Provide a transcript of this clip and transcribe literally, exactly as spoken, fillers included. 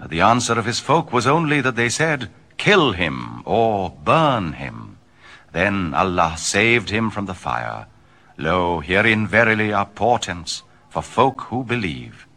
But the answer of his folk was only that they said, "Kill him, or burn him." Then Allah saved him from the fire. Lo, herein verily are portents for folk who believe.